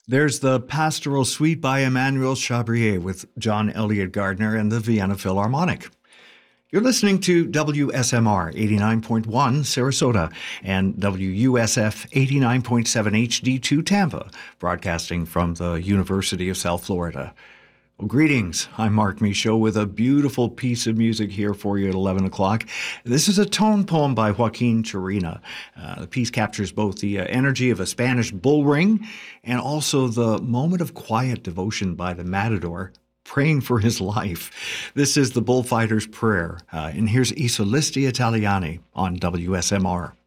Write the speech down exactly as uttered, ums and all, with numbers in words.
There's the Pastoral Suite by Emmanuel Chabrier with John Elliott Gardner and the Vienna Philharmonic. You're listening to W S M R eighty-nine point one Sarasota and W U S F eighty-nine point seven H D two Tampa, broadcasting from the University of South Florida. Well, greetings. I'm Mark Michaud with a beautiful piece of music here for you at eleven o'clock. This is a tone poem by Joaquin Chirina. Uh, the piece captures both the uh, energy of a Spanish bull ring and also the moment of quiet devotion by the matador praying for his life. This is the Bullfighter's Prayer, uh, and here's I Solisti Italiani on W S M R.